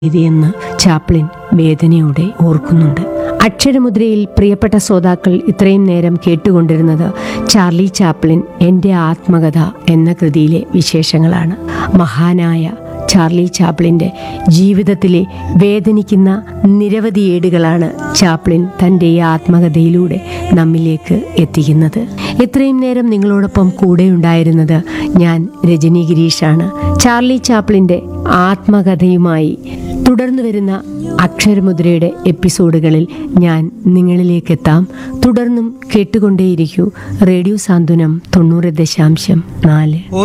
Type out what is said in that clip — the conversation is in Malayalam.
എന്ന് ചാപ്ലിൻ വേദനയോടെ ഓർക്കുന്നുണ്ട്. അക്ഷരമുദ്രയിൽ പ്രിയപ്പെട്ട ശ്രോതാക്കൾ ഇത്രയും നേരം കേട്ടുകൊണ്ടിരുന്നത് ചാർലി ചാപ്ലിൻ എൻ്റെ ആത്മകഥ എന്ന കൃതിയിലെ വിശേഷങ്ങളാണ്. മഹാനായ ചാർലി ചാപ്ലിൻ്റെ ജീവിതത്തിലെ വേദനിക്കുന്ന നിരവധി ഏടുകളാണ് ചാപ്ലിൻ തൻ്റെ ഈ ആത്മകഥയിലൂടെ നമ്മിലേക്ക് എത്തിക്കുന്നത്. ഇത്രയും നേരം നിങ്ങളോടൊപ്പം കൂടെ ഉണ്ടായിരുന്നത് ഞാൻ രജനി ഗിരീഷാണ്. ചാർലി ചാപ്ലിൻ്റെ ആത്മകഥയുമായി തുടർന്നു വരുന്ന അക്ഷരമുദ്രയുടെ എപ്പിസോഡുകളിൽ ഞാൻ നിങ്ങളിലേക്കെത്താം. തുടർന്നും കേട്ടുകൊണ്ടേയിരിക്കൂ റേഡിയോ സാന്ത്വനം 90.4.